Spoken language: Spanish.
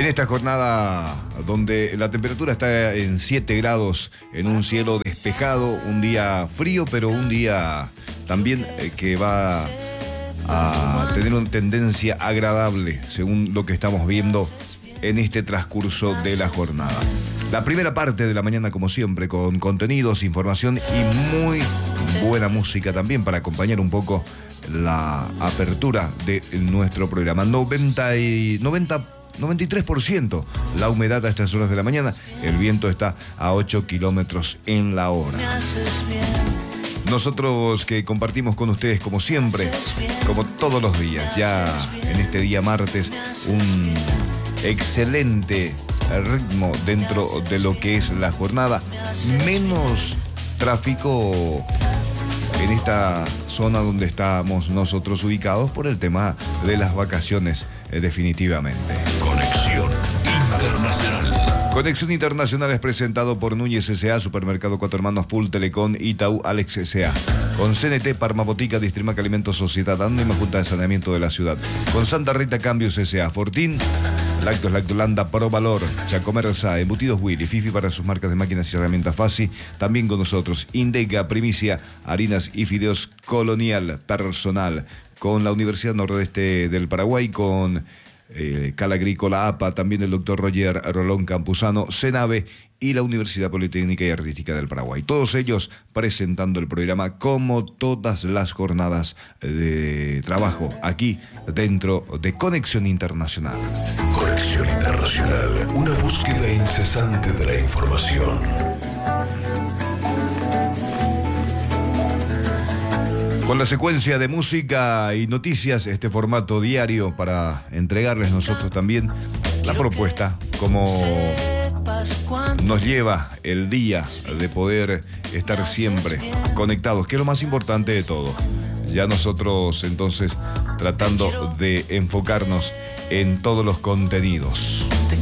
En esta jornada donde la temperatura está en 7 grados, en un cielo despejado, un día frío, pero un día también que va a tener una tendencia agradable, según lo que estamos viendo en este transcurso de la jornada. La primera parte de la mañana, como siempre, con contenidos, información y muy buena música también para acompañar un poco la apertura de nuestro programa. 93% la humedad a estas horas de la mañana. El viento está a 8 kilómetros en la hora. Nosotros que compartimos con ustedes como siempre, como todos los días, ya en este día martes, un excelente ritmo dentro de lo que es la jornada. Menos tráfico en esta zona donde estamos nosotros ubicados por el tema de las vacaciones, definitivamente. Conexión Internacional. Conexión Internacional es presentado por Núñez S.A., Supermercado Cuatro Hermanos, Full Telecom, Itaú, Alex S.A. Con CNT, Parma Botica, Distrimac Alimentos, Sociedad Anónima, Junta de Saneamiento de la Ciudad. Con Santa Rita Cambios S.A., Fortín, Lácteos Lactolanda, Pro Valor, Chacomersa, Embutidos Willy, Fifi para sus marcas de máquinas y herramientas Fasi. También con nosotros, Indega, Primicia, Harinas y Fideos Colonial Personal. Con la Universidad Nordeste del Paraguay, con Cala Agrícola APA, también el doctor Roger Rolón Campuzano, CENAVE y la Universidad Politécnica y Artística del Paraguay. Todos ellos presentando el programa como todas las jornadas de trabajo aquí dentro de Conexión Internacional. Conexión Internacional, una búsqueda incesante de la información. Con la secuencia de música y noticias, este formato diario para entregarles nosotros también la propuesta, como nos lleva el día de poder estar siempre conectados, que es lo más importante de todo. Ya nosotros entonces tratando de enfocarnos en todos los contenidos.